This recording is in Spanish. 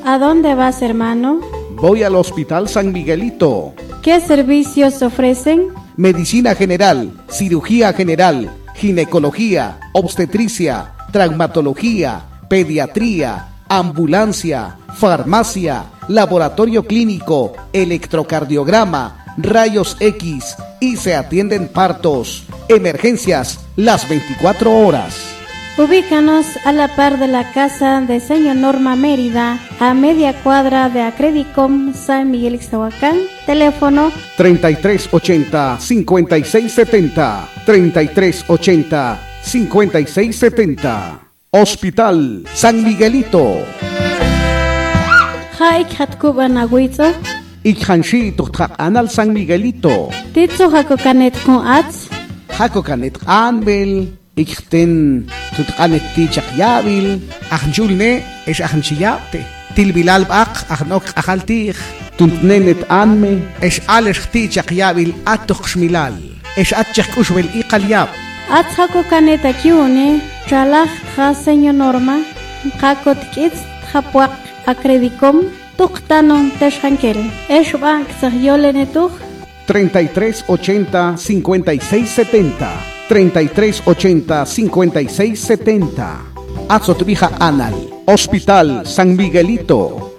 ¿A dónde vas, hermano? Voy al Hospital San Miguelito. ¿Qué servicios ofrecen? Medicina general, cirugía general, ginecología, obstetricia, traumatología, pediatría, ambulancia, farmacia, laboratorio clínico, electrocardiograma, rayos X y se atienden partos, emergencias las 24 horas. Ubícanos a la par de la casa de Señor Norma Mérida, a media cuadra de Acredicom San Miguel Ixtahuacán. Teléfono 3380-5670, 3380-5670. Hospital San Miguelito. Haik Hatkuba Nahuitzo. Ikhanshi Tuhtaq Anal San Miguelito. Titzo Hakokanet con Ats. Hakokanet Anbel. Ikten Tutqanet Tichak Yabil. Ahnjulne es Ahnchiyate. Tilbilal Bak Ahnok Ahaltich. Tuntnenet Anme. Es Alesh Tichak Yabil Atok Shmilal. Es Atchak Ushbel Iqalyab. Ats Hakokanet Akiune. Chalach Ha Señor Norma. Hakot Kids Hapuak Acredicom. Tuktanon Teshankel. Es Bank Sahyolenetuch. 3380-5670, 3380-5670. Azotvija Anal, Hospital San Miguelito.